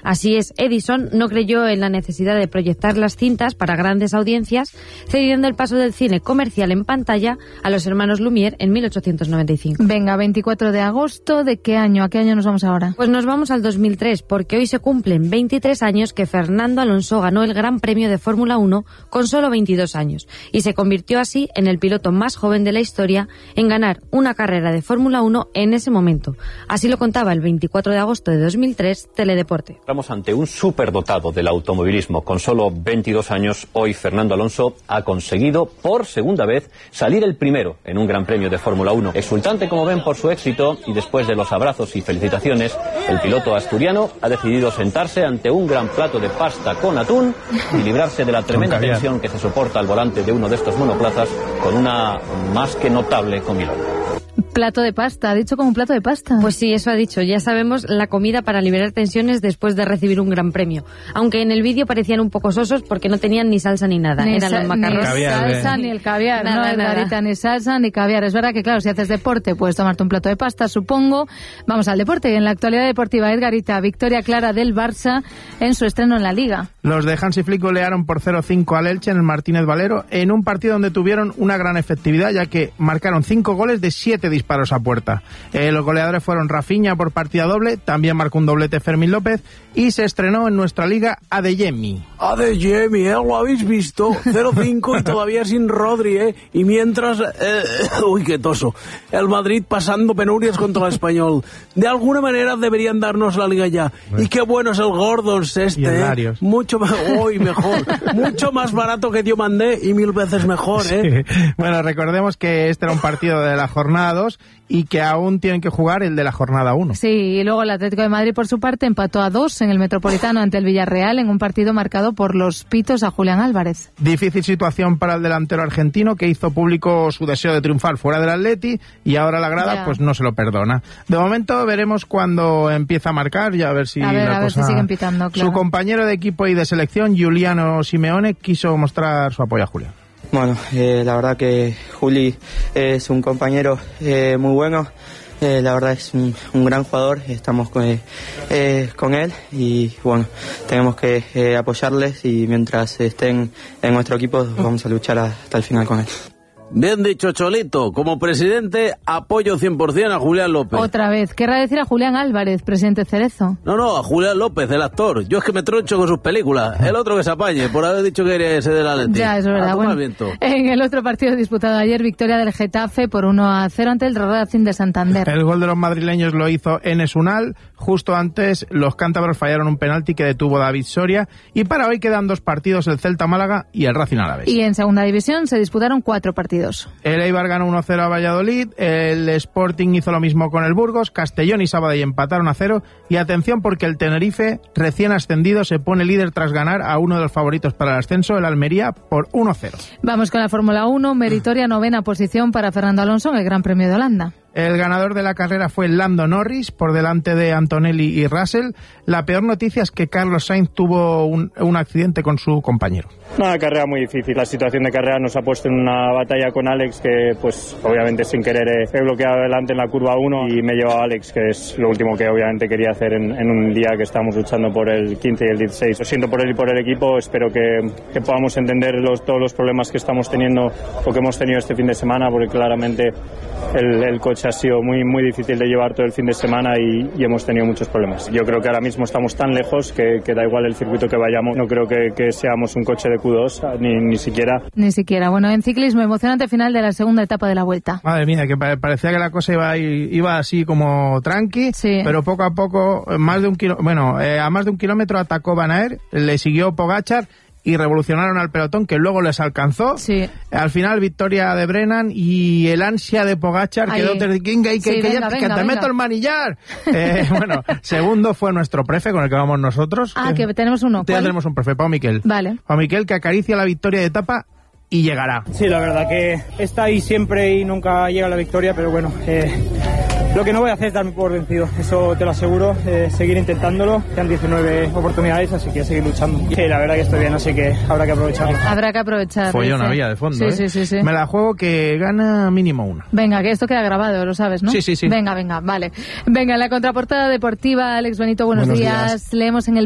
Así es, Edison no creyó en la necesidad de proyectar las cintas para grandes audiencias, cediendo el paso del cine comercial en pantalla a los hermanos Lumière en 1895. Venga, 24 de agosto, ¿de qué año? ¿A qué año nos vamos ahora? Pues nos vamos al 2003, porque hoy se cumplen 23 años que Fernando Alonso ganó el Gran Premio de Fórmula 1 con solo 22 años y se convirtió así en el piloto más joven de la historia en ganar una carrera de Fórmula 1 en ese momento. Así lo contaba el 24 de agosto de 2003 Teledeporte. Estamos ante un superdotado del automovilismo. Con solo 22 años, hoy Fernando Alonso ha conseguido por segunda vez salir el primero en un Gran Premio de Fórmula 1. Exultante, como ven, por su éxito, y después de los abrazos y felicitaciones, el piloto asturiano ha decidido sentarse ante un gran plato de pasta con atún y librarse de la tremenda tensión que se soporta al volante de uno de estos monoplazas con una más que notable comilón. Plato de pasta, ha dicho como un plato de pasta. Pues sí, eso ha dicho. Ya sabemos, la comida para liberar tensiones después de recibir un gran premio. Aunque en el vídeo parecían un poco sosos porque no tenían ni salsa ni nada. Eran los macarrones. Ni salsa ni el caviar, nada, no, Edgarita, ni salsa ni caviar. Es verdad que, claro, si haces deporte puedes tomarte un plato de pasta, supongo. Vamos al deporte. En la actualidad deportiva, Edgarita, victoria clara del Barça en su estreno en la Liga. Los de Hansi Flick golearon por 0-5 al Elche en el Martínez Valero en un partido donde tuvieron una gran efectividad, ya que marcaron 5 goles de 7 disparos a puerta. Los goleadores fueron Rafinha por partida doble, también marcó un doblete Fermín López y se estrenó en nuestra liga Adeyemi. Adeyemi, ¿lo habéis visto? 0-5 y todavía sin Rodri, Y mientras... uy, qué toso. El Madrid pasando penurias contra el Español. De alguna manera deberían darnos la liga ya. Y qué bueno es el Gordons Mucho mejor. Mucho más barato que Diomandé y 1000 veces mejor, Sí. Bueno, recordemos que este era un partido de la jornada 2 y que aún tienen que jugar el de la jornada 1. Sí, y luego el Atlético de Madrid, por su parte, empató a 2 en el Metropolitano ante el Villarreal en un partido marcado por los pitos a Julián Álvarez. Difícil situación para el delantero argentino, que hizo público su deseo de triunfar fuera del Atleti y ahora la grada pues no se lo perdona. De momento veremos cuando empieza a marcar y a ver si siguen pitando, claro. Su compañero de equipo y de selección, Giuliano Simeone, quiso mostrar su apoyo a Julián. Bueno, la verdad que Juli es un compañero muy bueno, la verdad es un gran jugador, estamos con él y bueno, tenemos que apoyarles y mientras estén en nuestro equipo vamos a luchar hasta el final con él. Bien dicho, Cholito. Como presidente, apoyo 100% a Julián López. Otra vez. Querrá decir a Julián Álvarez, presidente Cerezo. No, a Julián López, el actor. Yo es que me troncho con sus películas. El otro que se apañe, por haber dicho que quería ese del Atleti. Ya, es verdad. Bueno, en el otro partido disputado ayer, victoria del Getafe por 1-0 ante el Racing de Santander. El gol de los madrileños lo hizo Enes Unal. Justo antes, los cántabros fallaron un penalti que detuvo David Soria. Y para hoy quedan 2 partidos, el Celta Málaga y el Racing Alavés. Y en segunda división se disputaron 4 partidos. El Eibar ganó 1-0 a Valladolid, el Sporting hizo lo mismo con el Burgos, Castellón y Sabadell empataron a 0 y atención porque el Tenerife, recién ascendido, se pone líder tras ganar a uno de los favoritos para el ascenso, el Almería, por 1-0. Vamos con la Fórmula 1, meritoria 9ª posición para Fernando Alonso en el Gran Premio de Holanda. El ganador de la carrera fue Lando Norris, por delante de Antonelli y Russell. La peor noticia es que Carlos Sainz tuvo un accidente con su compañero. Una carrera muy difícil. La situación de carrera nos ha puesto en una batalla con Alex que, pues, obviamente sin querer he bloqueado adelante en la curva 1 y me he llevado a Alex, que es lo último que obviamente quería hacer en un día que estamos luchando por el 15 y el 16. Lo siento por él y por el equipo. Espero que podamos entender todos los problemas que estamos teniendo o que hemos tenido este fin de semana, porque claramente el coche ha sido muy, muy difícil de llevar todo el fin de semana y hemos tenido muchos problemas. Yo creo que ahora mismo estamos tan lejos que da igual el circuito que vayamos. No creo que seamos un coche de Q2, ni siquiera. Ni siquiera. Bueno, en ciclismo, emocionante final de la segunda etapa de la Vuelta. Madre mía, que parecía que la cosa iba así como tranqui, sí. Pero poco a poco, a más de un kilómetro atacó Van Aert, le siguió Pogačar y revolucionaron al pelotón, que luego les alcanzó. Sí. Al final, victoria de Brennan y el ansia de Pogačar quedó desde Kinga y que te meto el manillar. Bueno, segundo fue nuestro prefe, con el que vamos nosotros. Que tenemos uno. Ya tenemos un prefe, Pau Miquel. Vale. Pau Miquel, que acaricia la victoria de etapa y llegará. Sí, la verdad que está ahí siempre y nunca llega la victoria, pero bueno, lo que no voy a hacer es darme por vencido, eso te lo aseguro, seguir intentándolo. Quedan 19 oportunidades, así que seguir luchando. Sí, la verdad que estoy bien, así que habrá que aprovecharlo. Habrá que aprovechar. Follón había de fondo, Sí. Me la juego que gana mínimo una. Venga, que esto queda grabado, lo sabes, ¿no? Sí. Venga, vale. Venga, en la contraportada deportiva, Alex Benito, buenos días. Leemos en el